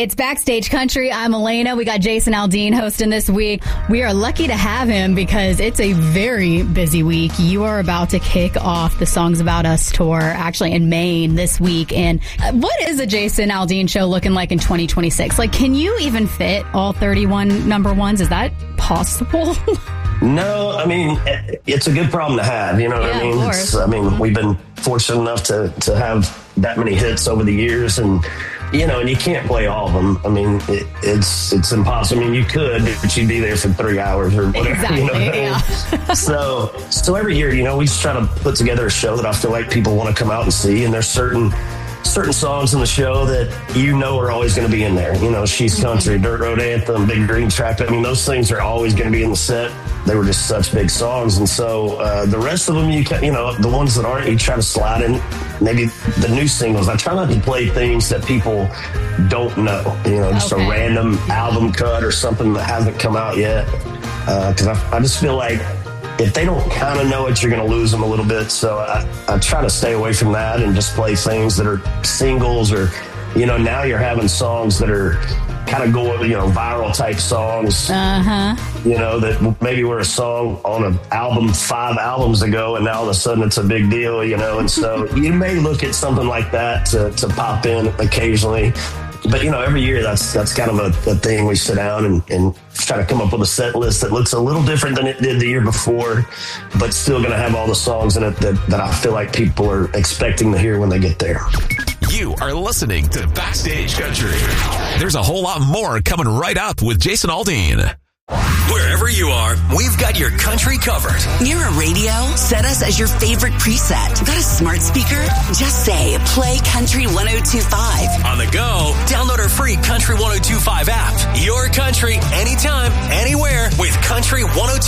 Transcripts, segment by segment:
It's Backstage Country. I'm Elena. We got Jason Aldean hosting this week. We are lucky to have him because it's a very busy week. You are about to kick off the Songs About Us tour, actually in Maine this week. And what is a Jason Aldean show looking like in 2026? Like, can you even fit all 31 number ones? Is that possible? No, I mean, it's a good problem to have. You know what I mean? Of course. We've been fortunate enough to have that many hits over the years, and and you can't play all of them. I mean, it's impossible. I mean, you could, but you'd be there for 3 hours or whatever. Exactly, yeah. So every year, we just try to put together a show that I feel like people want to come out and see, and there's certain songs in the show that are always going to be in there. She's Country, Dirt Road Anthem, Big Green Track. I mean, those things are always going to be in the set. They were just such big songs. And so the rest of them, the ones that aren't, you try to slide in maybe the new singles. I try not to play things that people don't know, just a random album cut or something that hasn't come out yet. Because I just feel like if they don't kind of know it, you're going to lose them a little bit. So I try to stay away from that and just play things that are singles or, now you're having songs that are kind of going, viral type songs, that maybe were a song on an album 5 albums ago, and now all of a sudden it's a big deal, and so you may look at something like that to pop in occasionally. But, every year that's kind of a thing. We sit down and try to come up with a set list that looks a little different than it did the year before, but still going to have all the songs in it that I feel like people are expecting to hear when they get there. You are listening to Backstage Country. There's a whole lot more coming right up with Jason Aldean. Wherever you are, we've got your country covered. Near a radio? Set us as your favorite preset. Got a smart speaker? Just say, play Country 102.5. On the go, download our free Country 102.5 app. Your country, anytime, anywhere with Country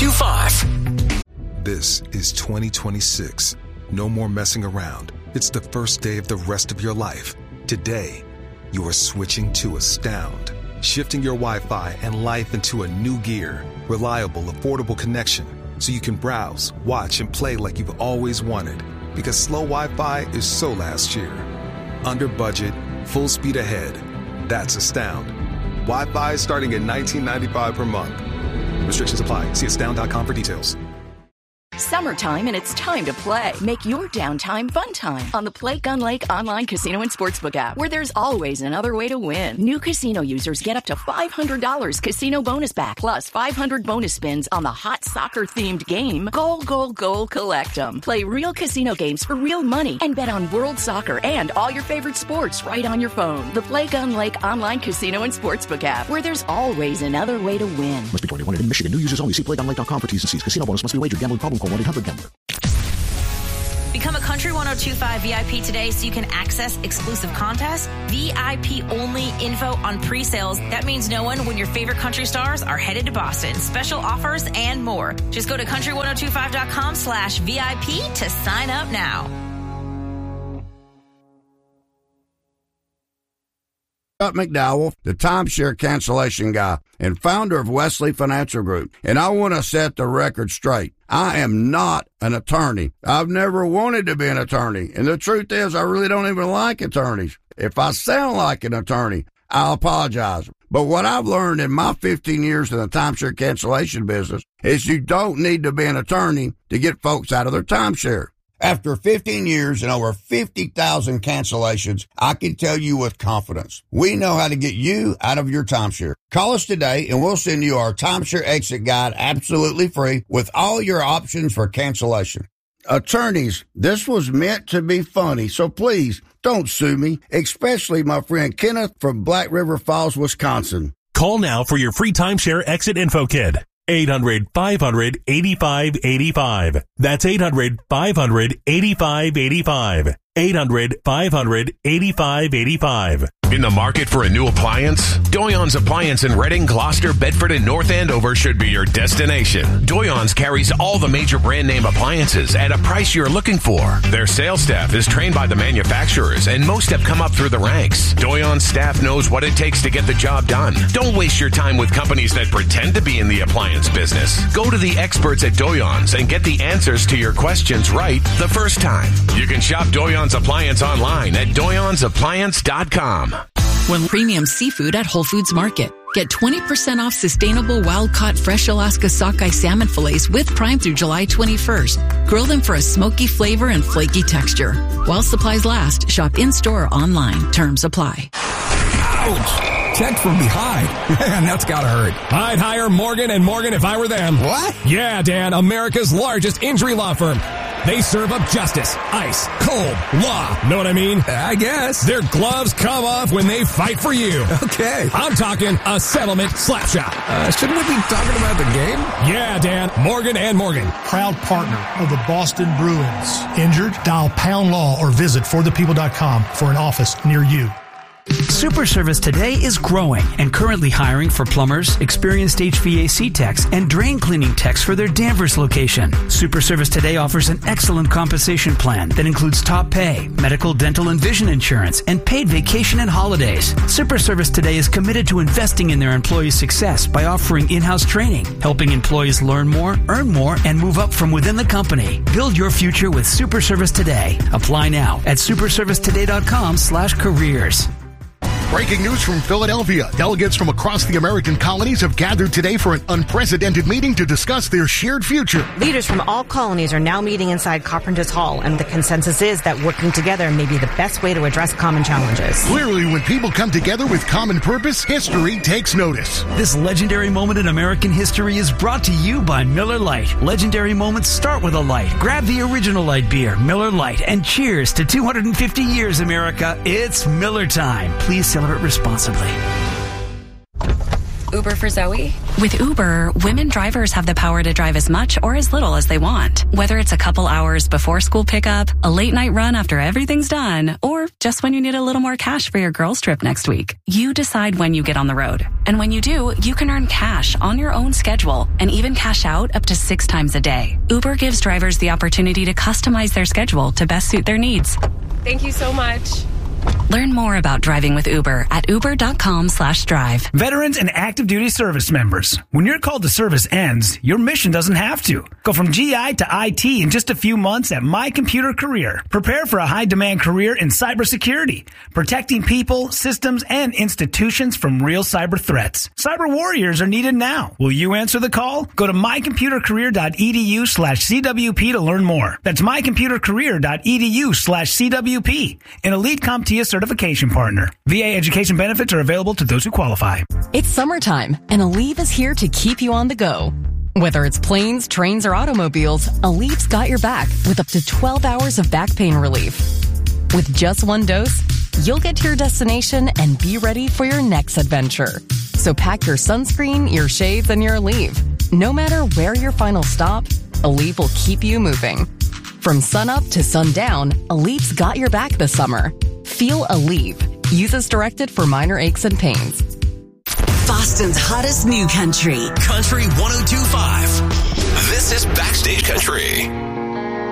102.5. This is 2026. No more messing around. It's the first day of the rest of your life. Today, you are switching to Astound. Shifting your Wi-Fi and life into a new gear. Reliable, affordable connection so you can browse, watch, and play like you've always wanted. Because slow Wi-Fi is so last year. Under budget, full speed ahead. That's Astound. Wi-Fi starting at $19.95 per month. Restrictions apply. See astound.com for details. Summertime, and it's time to play. Make your downtime fun time on the Play Gun Lake online casino and sportsbook app, where there's always another way to win. New casino users get up to $500 casino bonus back, plus 500 bonus spins on the hot soccer-themed game, Goal, Goal, Goal, Collect 'em. Play real casino games for real money and bet on world soccer and all your favorite sports right on your phone. The Play Gun Lake online casino and sportsbook app, where there's always another way to win. Must be 21 in Michigan. New users only. See playgunlake.com for T's and C's. Casino bonus must be wagered. Gambling problem? Call 1-800-GAMBLER. Become a Country 102.5 VIP today so you can access exclusive contests, VIP only info on pre-sales. That means knowing when your favorite country stars are headed to Boston, special offers, and more. Just go to country1025.com/VIP to sign up now. McDowell, the timeshare cancellation guy and founder of Wesley Financial Group. And I want to set the record straight. I am not an attorney. I've never wanted to be an attorney. And the truth is, I really don't even like attorneys. If I sound like an attorney, I'll apologize. But what I've learned in my 15 years in the timeshare cancellation business is you don't need to be an attorney to get folks out of their timeshare. After 15 years and over 50,000 cancellations, I can tell you with confidence, we know how to get you out of your timeshare. Call us today and we'll send you our timeshare exit guide absolutely free with all your options for cancellation. Attorneys, this was meant to be funny, so please don't sue me, especially my friend Kenneth from Black River Falls, Wisconsin. Call now for your free timeshare exit info kit. 800-500-8585. That's 800-500-8585. 800-500-8585. In the market for a new appliance? Doyon's Appliance in Reading, Gloucester, Bedford, and North Andover should be your destination. Doyon's carries all the major brand name appliances at a price you're looking for. Their sales staff is trained by the manufacturers, and most have come up through the ranks. Doyon's staff knows what it takes to get the job done. Don't waste your time with companies that pretend to be in the appliance business. Go to the experts at Doyon's and get the answers to your questions right the first time. You can shop Doyon's Appliance online at doyonsappliance.com. When premium seafood at Whole Foods Market. Get 20% off sustainable wild-caught fresh Alaska sockeye salmon fillets with Prime through July 21st. Grill them for a smoky flavor and flaky texture. While supplies last, shop in-store or online. Terms apply. Ouch! Checked from behind. Man, that's gotta hurt. I'd hire Morgan & Morgan if I were them. What? Yeah, Dan, America's largest injury law firm. They serve up justice, ice, cold, law. Know what I mean? I guess. Their gloves come off when they fight for you. Okay. I'm talking a settlement slap shot. Shouldn't we be talking about the game? Yeah, Dan. Morgan & Morgan. Proud partner of the Boston Bruins. Injured? Dial Pound Law or visit forthepeople.com for an office near you. Super Service Today is growing and currently hiring for plumbers, experienced HVAC techs, and drain cleaning techs for their Danvers location. Super Service Today offers an excellent compensation plan that includes top pay, medical, dental, and vision insurance, and paid vacation and holidays. Super Service Today is committed to investing in their employees' success by offering in-house training, helping employees learn more, earn more, and move up from within the company. Build your future with Super Service Today. Apply now at superservicetoday.com/careers. Breaking news from Philadelphia. Delegates from across the American colonies have gathered today for an unprecedented meeting to discuss their shared future. Leaders from all colonies are now meeting inside Carpenter's Hall, and the consensus is that working together may be the best way to address common challenges. Clearly, when people come together with common purpose, history takes notice. This legendary moment in American history is brought to you by Miller Lite. Legendary moments start with a light. Grab the original light beer, Miller Lite, and cheers to 250 years, America. It's Miller time. Please celebrate responsibly. Uber for Zoe? With Uber, women drivers have the power to drive as much or as little as they want. Whether it's a couple hours before school pickup, a late night run after everything's done, or just when you need a little more cash for your girls' trip next week. You decide when you get on the road. And when you do, you can earn cash on your own schedule and even cash out up to 6 times a day. Uber gives drivers the opportunity to customize their schedule to best suit their needs. Thank you so much. Learn more about driving with Uber at uber.com/drive. Veterans and active duty service members. When your call to service ends, your mission doesn't have to. Go from GI to IT in just a few months at My Computer Career. Prepare for a high-demand career in cybersecurity, protecting people, systems, and institutions from real cyber threats. Cyber warriors are needed now. Will you answer the call? Go to mycomputercareer.edu/CWP to learn more. That's mycomputercareer.edu/CWP. An elite CompTIA certification partner. VA education benefits are available to those who qualify. It's summertime, and Aleve is here to keep you on the go. Whether it's planes, trains, or automobiles, Aleve's got your back with up to 12 hours of back pain relief. With just one dose, you'll get to your destination and be ready for your next adventure. So pack your sunscreen, your shades, and your Aleve. No matter where your final stop, Aleve will keep you moving. From sunup to sundown, Aleve's got your back this summer. Feel Aleve. Use as directed for minor aches and pains. Boston's hottest new country. Country 102.5. This is Backstage Country.